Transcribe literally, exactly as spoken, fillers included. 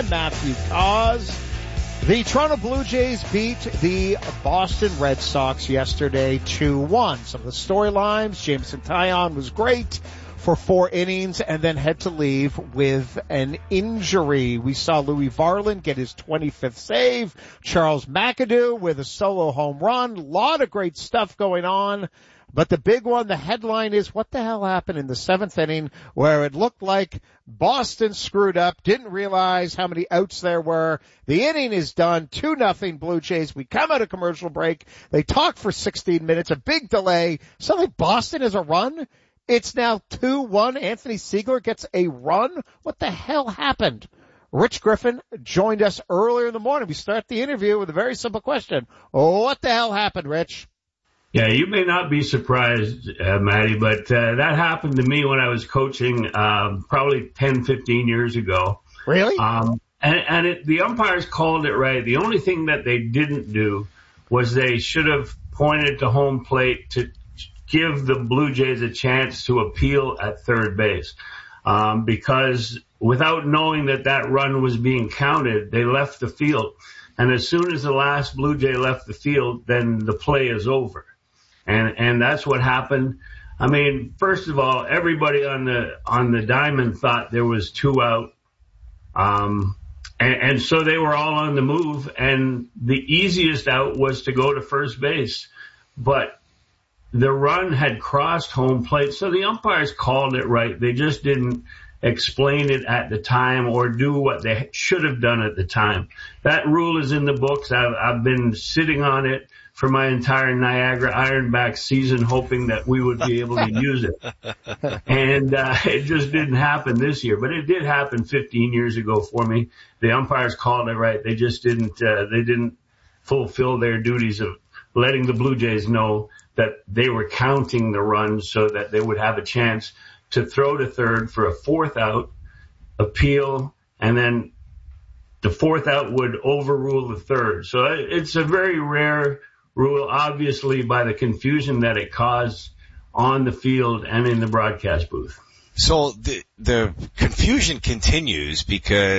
I'm Matthew Cause. The Toronto Blue Jays beat the Boston Red Sox yesterday two one. Some of the storylines, Jameson Taillon was great for four innings and then had to leave with an injury. We saw Louis Varland get his twenty-fifth save, Charles McAdoo with a solo home run. A lot of great stuff going on. But the big one, the headline is, what the hell happened in the seventh inning where it looked like Boston screwed up, didn't realize how many outs there were. The inning is done, two nothing Blue Jays. We come out of commercial break. They talk for sixteen minutes, a big delay. Suddenly Boston has a run. It's now two one. Anthony Siegler gets a run. What the hell happened? Rich Griffin joined us earlier in the morning. We start the interview with a very simple question. What the hell happened, Rich? Yeah, you may not be surprised, uh, Matty, but uh, that happened to me when I was coaching uh, probably ten, fifteen years ago. Really? Um, and and it, the umpires called it right. The only thing that they didn't do was they should have pointed to home plate to give the Blue Jays a chance to appeal at third base. Um, because without knowing that that run was being counted, they left the field. And as soon as the last Blue Jay left the field, then the play is over. And, and that's what happened. I mean, first of all, everybody on the, on the diamond thought there was two out. Um, and, and so they were all on the move, and the easiest out was to go to first base. But the run had crossed home plate, so the umpires called it right. They just didn't explain it at the time or do what they should have done at the time. That rule is in the books. I've, I've been sitting on it for my entire Niagara Ironback season, hoping that we would be able to use it. And uh, it just didn't happen this year, but it did happen fifteen years ago for me. The umpires called it right. They just didn't, uh, they didn't fulfill their duties of letting the Blue Jays know that they were counting the runs so that they would have a chance to throw to third for a fourth out, appeal, and then the fourth out would overrule the third. So it's a very rare rule, obviously, by the confusion that it caused on the field and in the broadcast booth. So the, the confusion continues because